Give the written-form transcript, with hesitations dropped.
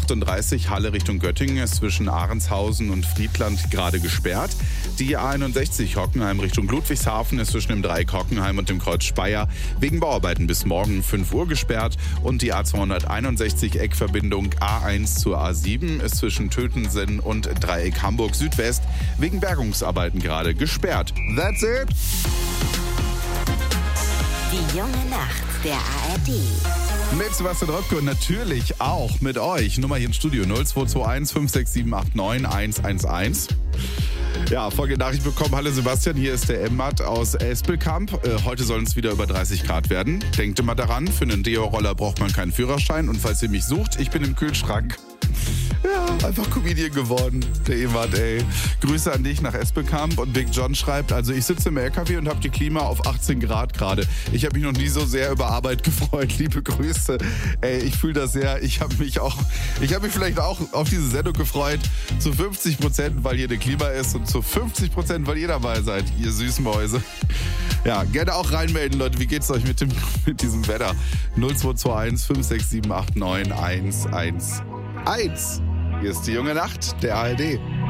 A38 Halle Richtung Göttingen ist zwischen Ahrenshausen und Friedland gerade gesperrt. Die A61 Hockenheim Richtung Ludwigshafen ist zwischen dem Dreieck Hockenheim und dem Kreuz Speyer wegen Bauarbeiten bis morgen 5 Uhr gesperrt. Und die A261 Eckverbindung A1 zur A7 ist zwischen Tötensen und Dreieck Hamburg Südwest wegen Bergungsarbeiten gerade gesperrt. That's it! Die junge Nacht der ARD. Mit Sebastian Röpke und natürlich auch mit euch. Nummer hier im Studio 0221 56789 111. Ja, folgende Nachricht bekommen. Hallo Sebastian, hier ist der Emmat aus Espelkamp. Heute sollen es wieder über 30 Grad werden. Denkt immer daran, für einen Deo-Roller braucht man keinen Führerschein. Und falls ihr mich sucht, ich bin im Kühlschrank. Ja, einfach Comedian geworden, der Emmat, ey. Grüße an dich nach Espelkamp. Und Big John schreibt, also ich sitze im LKW und habe die Klima auf 18 Grad gerade. Ich habe mich noch nie so sehr über Arbeit gefreut. Liebe Grüße. Ey, ich fühle das sehr. Ich habe mich vielleicht auch auf diese Sendung gefreut. Zu 50%, weil hier eine Klima ist und zu 50%, weil ihr dabei seid, ihr süßen Mäuse. Ja, gerne auch reinmelden, Leute. Wie geht's euch mit diesem Wetter? 0221 56789 111. Hier ist die junge Nacht der ARD.